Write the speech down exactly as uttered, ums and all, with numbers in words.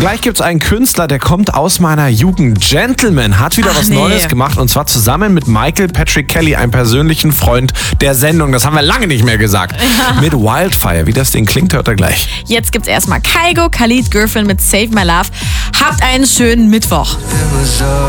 gleich gibt's einen Künstler, der kommt aus meiner Jugend. Gentleman hat wieder Ach, was nee. Neues gemacht und zwar zusammen mit Michael Patrick Kelly, einem persönlichen Freund der Sendung. Das haben wir lange nicht mehr gesagt. Ja. Mit Wildfire. Wie das Ding klingt, hört er gleich. Jetzt gibt's erstmal Kygo, Khalid, Girlfriend mit Save My Love. Habt einen schönen Mittwoch.